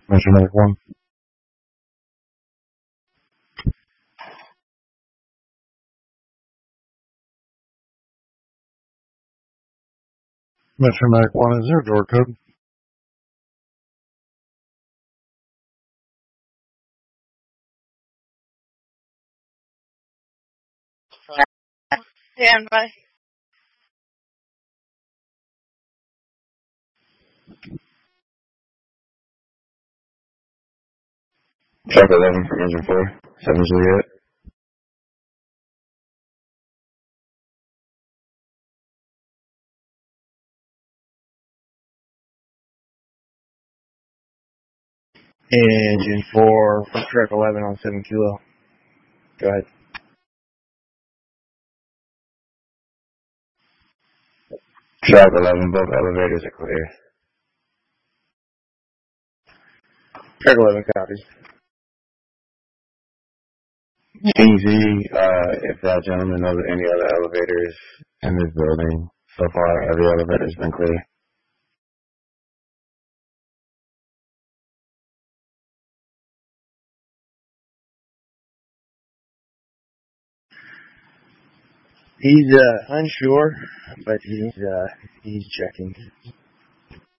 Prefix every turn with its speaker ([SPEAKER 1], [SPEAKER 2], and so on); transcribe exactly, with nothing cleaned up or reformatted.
[SPEAKER 1] Metro Medic one. Metro Medic one, is there a door code?
[SPEAKER 2] Stand by.
[SPEAKER 1] Track eleven from engine four. seven Juliet. Engine four from track eleven on seven kilo. Go ahead. Track eleven, both elevators are clear. Track eleven copies. Easy, uh, if that gentleman knows any other elevators in this building. So far, every elevator's been clear. He's, uh, unsure, but he's, uh, he's checking.